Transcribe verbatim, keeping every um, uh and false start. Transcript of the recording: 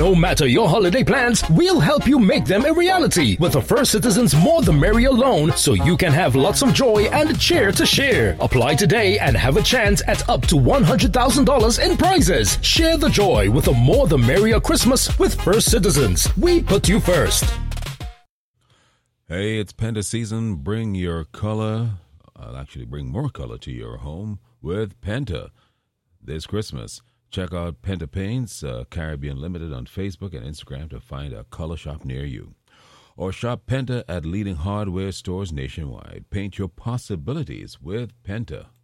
No matter your holiday plans, we'll help you make them a reality with a First Citizens More the Merrier loan so you can have lots of joy and cheer to share. Apply today and have a chance at up to one hundred thousand dollars in prizes. Share the joy with a More the Merrier Christmas with First Citizens. We put you first. Hey, it's Penta season. Bring your color. I'll actually bring more color to your home with Penta this Christmas. Check out Penta Paints, uh, Caribbean Limited on Facebook and Instagram to find a color shop near you. Or shop Penta at leading hardware stores nationwide. Paint your possibilities with Penta.